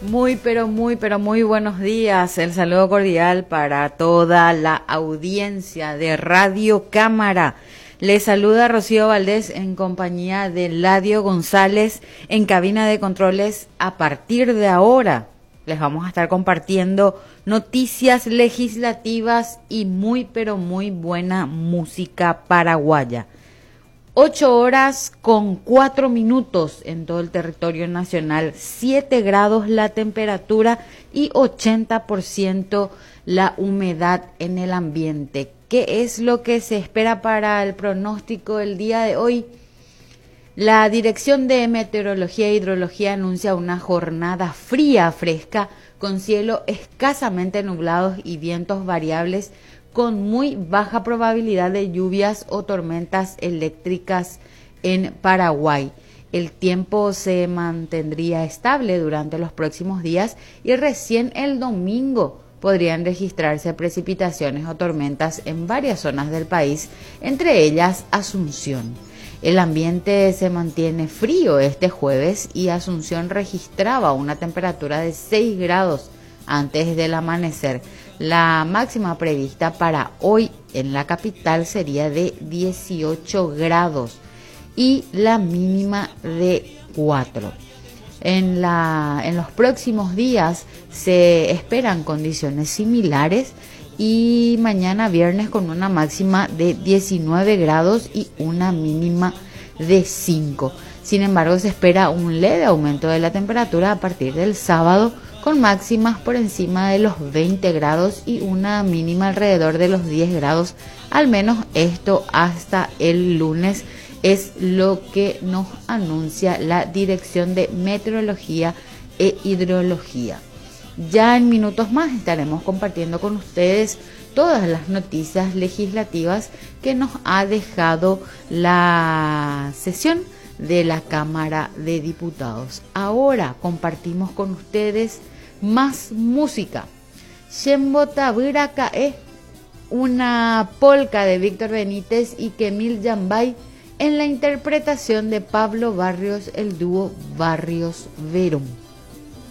Muy buenos días. El saludo cordial para toda la audiencia de Radio Cámara. Les saluda Rocío Valdés en compañía de Ladio González en cabina de controles. A partir de ahora les vamos a estar compartiendo noticias legislativas y muy buena música paraguaya. 8:04 en todo el territorio nacional, 7 grados la temperatura y 80% la humedad en el ambiente. ¿Qué es lo que se espera para el pronóstico del día de hoy? La Dirección de Meteorología e Hidrología anuncia una jornada fresca, con cielo escasamente nublados y vientos variables, con muy baja probabilidad de lluvias o tormentas eléctricas en Paraguay. El tiempo se mantendría estable durante los próximos días y recién el domingo podrían registrarse precipitaciones o tormentas en varias zonas del país, entre ellas Asunción. El ambiente se mantiene frío este jueves y Asunción registraba una temperatura de 6 grados antes del amanecer. La máxima prevista para hoy en la capital sería de 18 grados y la mínima de 4. En los próximos días se esperan condiciones similares y mañana viernes con una máxima de 19 grados y una mínima de 5. Sin embargo, se espera un leve aumento de la temperatura a partir del sábado, con máximas por encima de los 20 grados y una mínima alrededor de los 10 grados, al menos esto hasta el lunes, es lo que nos anuncia la Dirección de Meteorología e Hidrología. Ya en minutos más estaremos compartiendo con ustedes todas las noticias legislativas que nos ha dejado la sesión de la Cámara de Diputados. Ahora compartimos con ustedes más música. Shembotabirakae, una polca de Víctor Benítez y Kemil Yambay en la interpretación de Pablo Barrios, el dúo Barrios Verón.